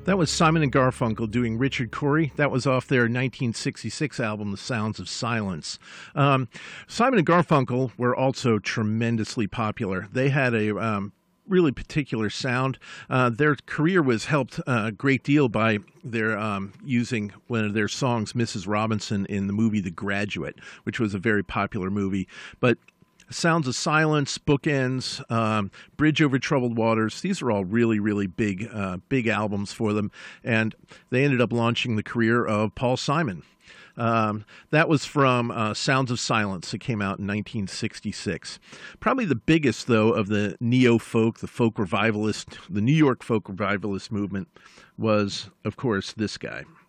That was Simon and Garfunkel doing Richard Cory. That was off their 1966 album, The Sounds of Silence. Simon and Garfunkel were also tremendously popular. They had a really particular sound. Their career was helped a great deal by their using one of their songs, Mrs. Robinson, in the movie The Graduate, which was a very popular movie. But Sounds of Silence, Bookends, Bridge Over Troubled Waters. These are all really, really big albums for them. And they ended up launching the career of Paul Simon. That was from Sounds of Silence. It came out in 1966. Probably the biggest, though, of the neo-folk, the folk revivalist, the New York folk revivalist movement was, of course, this guy.